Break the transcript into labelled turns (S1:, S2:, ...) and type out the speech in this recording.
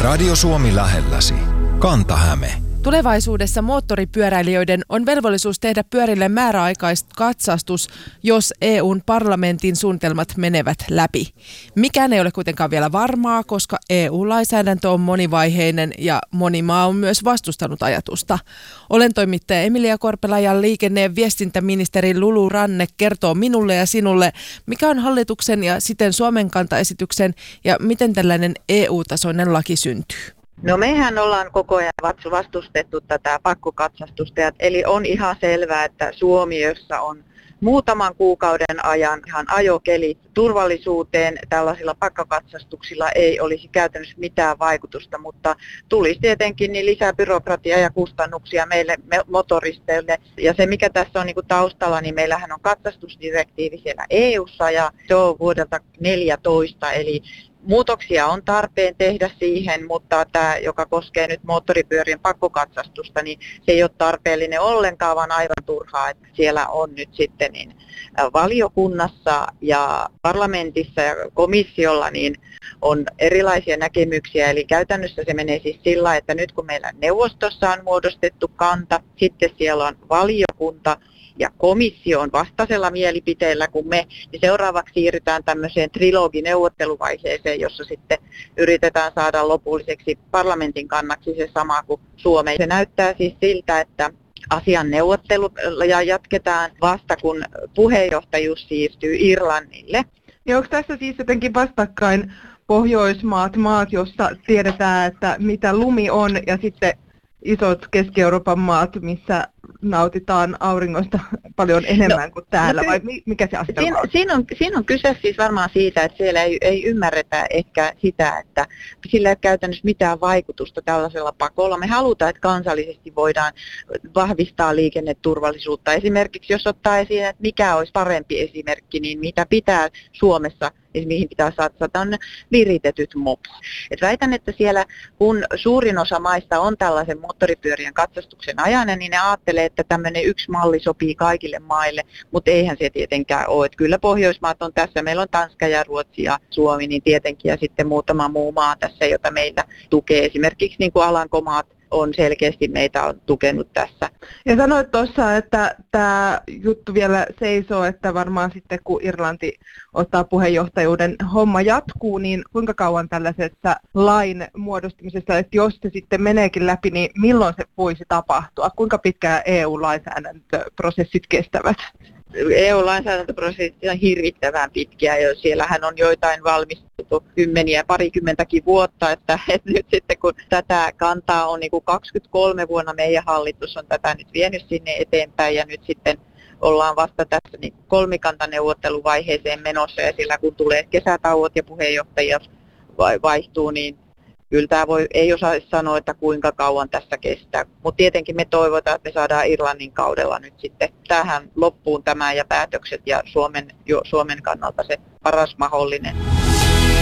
S1: Radio Suomi lähelläsi. Kanta-Häme.
S2: Tulevaisuudessa moottoripyöräilijöiden on velvollisuus tehdä pyörille määräaikaiskatsastus, jos EU:n parlamentin suunnitelmat menevät läpi. Mikään ei ole kuitenkaan vielä varmaa, koska EU-lainsäädäntö on monivaiheinen ja moni maa on myös vastustanut ajatusta. Olen toimittaja Emilia Korpela ja liikenne- ja viestintäministeri Lulu Ranne kertoo minulle ja sinulle, mikä on hallituksen ja siten Suomen kantaesityksen ja miten tällainen EU-tasoinen laki syntyy.
S3: No mehän ollaan koko ajan vastustettu tätä pakkokatsastusta, eli on ihan selvää, että Suomi, jossa on muutaman kuukauden ajan ihan ajokeli turvallisuuteen, tällaisilla pakkokatsastuksilla ei olisi käytännössä mitään vaikutusta, mutta tulisi tietenkin niin lisää byrokratiaa ja kustannuksia meille motoristeille. Ja se mikä tässä on niin kuin taustalla, niin meillähän on katsastusdirektiivi siellä EU:ssa ja se on vuodelta 2014, eli muutoksia on tarpeen tehdä siihen, mutta tämä, joka koskee nyt moottoripyörien pakkokatsastusta, niin se ei ole tarpeellinen ollenkaan, vaan aivan turhaa, että siellä on nyt sitten niin valiokunnassa ja parlamentissa ja komissiolla niin on erilaisia näkemyksiä. Eli käytännössä se menee siis sillä, että nyt kun meillä neuvostossa on muodostettu kanta, sitten siellä on valiokunta, ja komissio on vastaisella mielipiteellä kuin me, niin seuraavaksi siirrytään tämmöiseen trilogineuvotteluvaiheeseen, jossa sitten yritetään saada lopulliseksi parlamentin kannaksi se sama kuin Suomeen. Se näyttää siis siltä, että asian neuvotteluja jatketaan vasta kun puheenjohtajuus siirtyy Irlannille.
S4: Ja onko tässä siis jotenkin vastakkain maat, jossa tiedetään, että mitä lumi on, ja sitten isot Keski-Euroopan maat, missä nautitaan auringosta paljon enemmän kuin täällä, vai mikä se asetelma on?
S3: Siinä on kyse siis varmaan siitä, että siellä ei ymmärretä ehkä sitä, että sillä ei ole käytännössä mitään vaikutusta tällaisella pakolla. Me halutaan, että kansallisesti voidaan vahvistaa liikenneturvallisuutta. Esimerkiksi jos ottaa esiin, että mikä olisi parempi esimerkki, niin mitä pitää Suomessa, mihin pitää satsata, on viritetyt mopot. Väitän, että siellä kun suurin osa maista on tällaisen moottoripyörien katsastuksen ajainen, niin ne ajattelee, että tämmöinen yksi malli sopii kaikille maille, mutta eihän se tietenkään ole. Että kyllä Pohjoismaat on tässä, meillä on Tanska ja Ruotsi ja Suomi, niin tietenkin, ja sitten muutama muu maa tässä, jota meillä tukee. Esimerkiksi niin kuin Alankomaat on selkeästi meitä on tukenut tässä.
S4: Ja sanoit tuossa, että tämä juttu vielä seisoo, että varmaan sitten kun Irlanti ottaa puheenjohtajuuden, homma jatkuu, niin kuinka kauan tällaisessa lain muodostamisessa, että jos se sitten meneekin läpi, niin milloin se voisi tapahtua? Kuinka pitkään EU-lainsäädäntöprosessit kestävät?
S3: EU-lainsäädäntöprosessit on hirvittävän pitkiä, jo siellähän on joitain valmisteltu parikymmentäkin vuotta, että nyt sitten kun tätä kantaa on niin kuin 23 vuonna meidän hallitus on tätä nyt vienyt sinne eteenpäin ja nyt sitten ollaan vasta tässä niin kolmikantaneuvotteluvaiheeseen menossa ja sillä kun tulee kesätauot ja puheenjohtajia vaihtuu, niin kyllä tämä ei osaa sanoa, että kuinka kauan tässä kestää, mutta tietenkin me toivotaan, että me saadaan Irlannin kaudella nyt sitten tähän loppuun tämä ja päätökset ja Suomen kannalta se paras mahdollinen.